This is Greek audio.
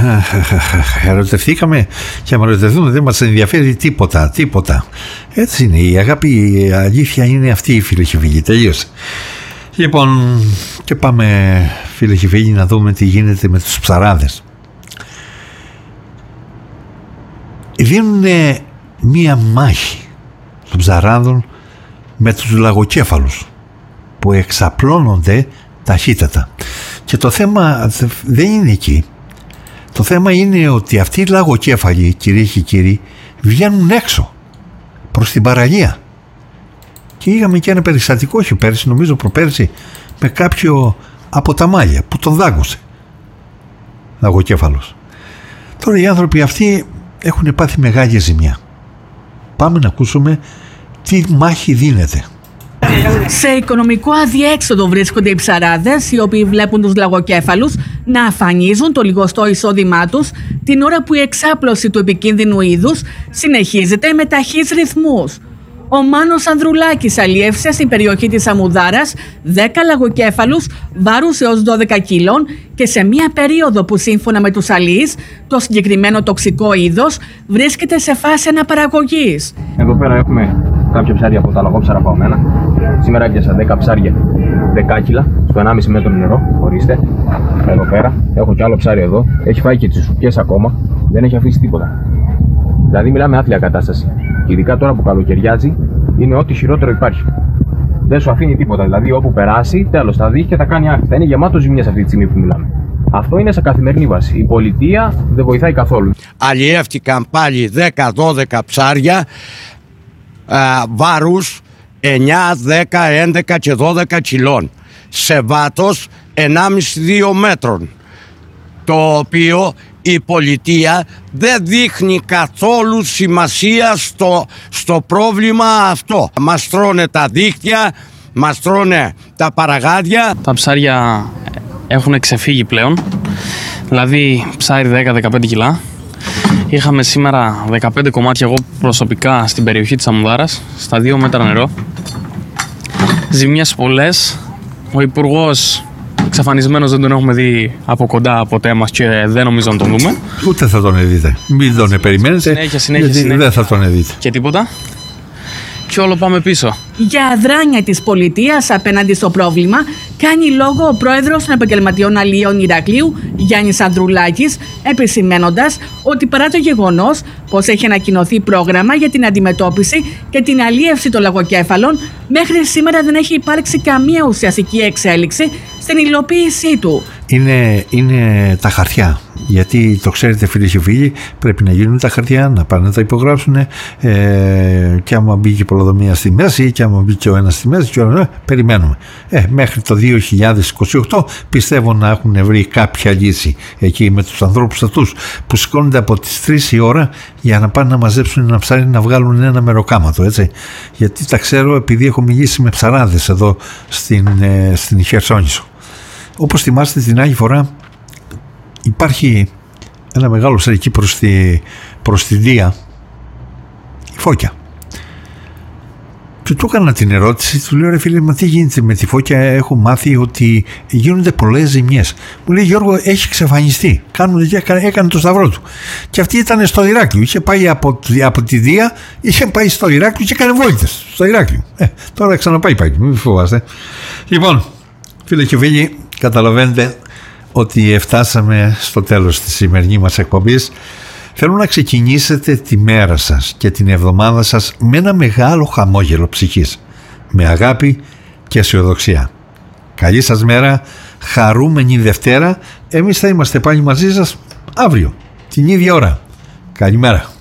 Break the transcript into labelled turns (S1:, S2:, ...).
S1: Ερωτευθήκαμε και με ερωτευτούμε, δεν μας ενδιαφέρει τίποτα. Έτσι είναι, η αγάπη, η αλήθεια είναι αυτή, φίλε και φίλοι, τελείωσε. Λοιπόν, και πάμε, φίλε και φίλοι, να δούμε τι γίνεται με τους ψαράδες. Δίνουν μία μάχη των ψαράδων με τους λαγοκέφαλους που εξαπλώνονται ταχύτατα. Και το θέμα δεν είναι εκεί. Το θέμα είναι ότι αυτοί οι λαγοκέφαλοι, κυρίες και κύριοι, βγαίνουν έξω προς την παραλία. Και είχαμε και ένα περιστατικό, όχι πέρυσι, νομίζω προπέρυσι, με κάποιο από τα μάλια που τον δάγκωσε λαγοκέφαλος. Τώρα οι άνθρωποι αυτοί έχουν πάθει μεγάλη ζημιά. Πάμε να ακούσουμε τι μάχη δίνεται.
S2: Σε οικονομικό αδιέξοδο βρίσκονται οι ψαράδες, οι οποίοι βλέπουν τους λαγοκέφαλους να αφανίζουν το λιγοστό εισόδημά τους την ώρα που η εξάπλωση του επικίνδυνου είδους συνεχίζεται με ταχύς ρυθμούς. Ο Μάνος Ανδρουλάκης αλλιεύσε στην περιοχή της Αμμουδάρας 10 λαγοκέφαλους βάρους έως 12 κιλών και σε μία περίοδο που σύμφωνα με τους αλλιείς το συγκεκριμένο τοξικό είδος βρίσκεται σε φάση αναπαραγωγής.
S3: Εδώ πέρα έχουμε κάποια ψάρια από τα λαγόψαρα παυμένα. Σήμερα έπιασα 10 ψάρια 10 κιλά στο 1,5 μέτρο νερό. Ορίστε. Εδώ πέρα έχω κι άλλο ψάρι εδώ. Έχει φάει και τις σουπιές ακόμα. Δεν έχει αφήσει τίποτα. Δηλαδή μιλάμε άθλια κατάσταση. Ειδικά τώρα που καλοκαιριάζει είναι ό,τι χειρότερο υπάρχει. Δεν σου αφήνει τίποτα. Δηλαδή όπου περάσει, τέλος θα δει και θα κάνει άκρη. Θα είναι γεμάτο ζημιές αυτή τη στιγμή που μιλάμε. Αυτό είναι σε καθημερινή βάση. Η πολιτεία δεν βοηθάει καθόλου.
S4: Αλλιεύτηκαν πάλι 10-12 ψάρια βάρους 9, 10, 11 και 12 κιλών σε βάτος 1,5-2 μέτρων, το οποίο η πολιτεία δεν δείχνει καθόλου σημασία στο πρόβλημα αυτό. Μας τρώνε τα δίχτυα, μας τρώνε τα παραγάδια.
S5: Τα ψάρια έχουν ξεφύγει πλέον, δηλαδή ψάρι 10-15 κιλά. Είχαμε σήμερα 15 κομμάτια εγώ προσωπικά στην περιοχή της Αμμουδάρας, στα 2 μέτρα νερό. Ζημιές πολλές. Ο υπουργός εξαφανισμένος δεν τον έχουμε δει από κοντά ποτέ μας και δεν νομίζω να τον δούμε.
S1: Ούτε θα τον δείτε. Μην τον περιμένετε. Συνέχεια. Δεν θα τον δείτε.
S5: Και τίποτα. Και όλο πάμε πίσω.
S2: Για αδράνεια της πολιτείας απέναντι στο πρόβλημα κάνει λόγο ο πρόεδρος των επαγγελματιών αλλιών Ηρακλείου, Γιάννης Ανδρουλάκης, επισημαίνοντας ότι παρά το γεγονός πως έχει ανακοινωθεί πρόγραμμα για την αντιμετώπιση και την αλλίευση των λαγοκέφαλων, μέχρι σήμερα δεν έχει υπάρξει καμία ουσιαστική εξέλιξη στην υλοποίησή του.
S1: Είναι τα χαρτιά. Γιατί το ξέρετε, φίλοι και φίλοι, πρέπει να γίνουν τα χαρτιά, να πάνε να τα υπογράψουν και άμα μπει και η πολεοδομία στη μέση και άμα μπει και ο ένας στη μέση και ο ένας, περιμένουμε. Μέχρι το 2028 πιστεύω να έχουν βρει κάποια λύση εκεί με τους ανθρώπους αυτούς που σηκώνονται από τις 3 η ώρα για να πάνε να μαζέψουν ένα ψάρι, να βγάλουν ένα μεροκάματο, έτσι. Γιατί τα ξέρω επειδή έχω μιλήσει με ψαράδες εδώ στην Χερσόνησο. Όπως θυμάστε την άλλη φορά υπάρχει ένα μεγάλο ψάρι εκεί προς τη Δία, η Φώκια. Και του έκανα την ερώτηση, του λέω ρε φίλε, μα τι γίνεται με τη Φώκια, έχω μάθει ότι γίνονται πολλές ζημιές. Μου λέει Γιώργο, έχει εξαφανιστεί, έκανε το σταυρό του. Και αυτή ήταν στο Ηράκλειο, είχε πάει από τη Δία, είχε πάει στο Ηράκλειο και έκανε βόλτες στο Ηράκλειο. Τώρα ξαναπάει πάλι, μην φοβάστε. Λοιπόν, φίλε και φίλοι, καταλαβαίνετε ότι φτάσαμε στο τέλος της σημερινής μας εκπομπής. Θέλω να ξεκινήσετε τη μέρα σας και την εβδομάδα σας με ένα μεγάλο χαμόγελο ψυχής, με αγάπη και αισιοδοξία. Καλή σας μέρα, χαρούμενη Δευτέρα. Εμείς θα είμαστε πάλι μαζί σας αύριο την ίδια ώρα. Καλημέρα.